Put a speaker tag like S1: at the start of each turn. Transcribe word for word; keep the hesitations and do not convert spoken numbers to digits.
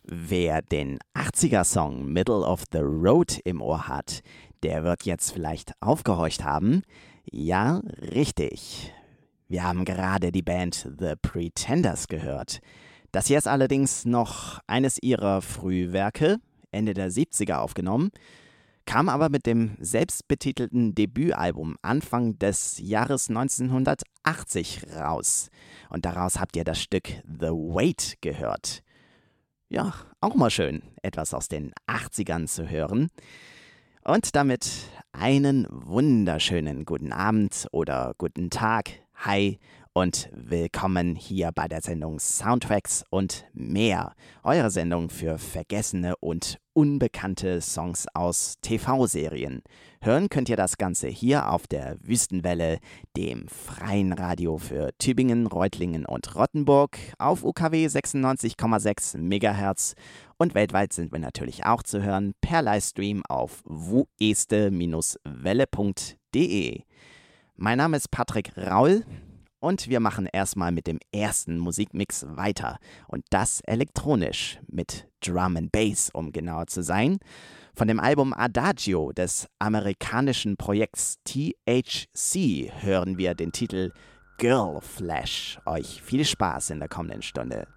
S1: Wer den achtziger-Song Middle of the Road im Ohr hat, der wird jetzt vielleicht aufgehorcht haben. Ja, richtig. Wir haben gerade die Band The Pretenders gehört. Das hier ist allerdings noch eines ihrer Frühwerke, Ende der siebziger aufgenommen, kam aber mit dem selbstbetitelten Debütalbum Anfang des Jahres neunzehnhundertachtzig raus. Und daraus habt ihr das Stück The Wait gehört. Ja, auch mal schön, etwas aus den achtzigern zu hören. Und damit einen wunderschönen guten Abend oder guten Tag. Hi und willkommen hier bei der Sendung Soundtracks und mehr. Eure Sendung für vergessene und unbekannte Songs aus T V-Serien. Hören könnt ihr das Ganze hier auf der Wüstenwelle, dem freien Radio für Tübingen, Reutlingen und Rottenburg auf U K W sechsundneunzig Komma sechs Megahertz. Und weltweit sind wir natürlich auch zu hören per Livestream auf wueste Welle punkt de. Mein Name ist Patrick Raul und wir machen erstmal mit dem ersten Musikmix weiter. Und das elektronisch mit Drum and Bass, um genauer zu sein. Von dem Album Adagio des amerikanischen Projekts T H C hören wir den Titel Girl Flash. Euch viel Spaß in der kommenden Stunde.